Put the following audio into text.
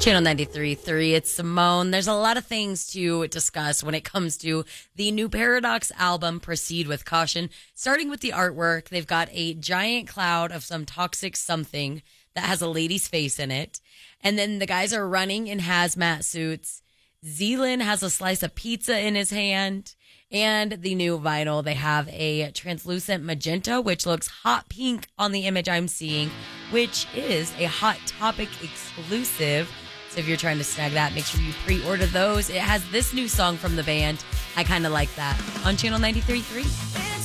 Channel 93.3, it's Simone. There's a lot of things to discuss when it comes to the new Paradox album, Proceed with Caution. Starting with the artwork, they've got a giant cloud of some toxic something that has a lady's face in it. And then the guys are running in hazmat suits. Zealand has a slice of pizza in his hand. And the new vinyl, they have a translucent magenta, which looks hot pink on the image I'm seeing, which is a Hot Topic exclusive. So if you're trying to snag that, make sure you pre-order those. It has this new song from the band. I kind of like that. On Channel 93.3.